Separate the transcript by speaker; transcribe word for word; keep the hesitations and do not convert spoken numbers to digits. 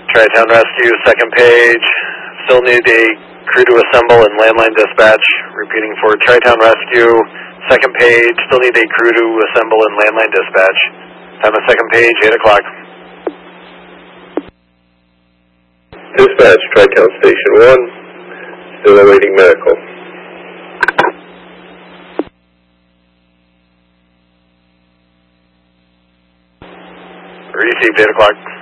Speaker 1: Tri-Town Rescue, second page. Still need a crew to assemble and landline dispatch. Repeating for Tri-Town Rescue, second page. Still need a crew to assemble and landline dispatch. Time of second page, eight o'clock.
Speaker 2: Dispatch, Tri-Town Station one. Still awaiting medical.
Speaker 1: Received, eight o'clock.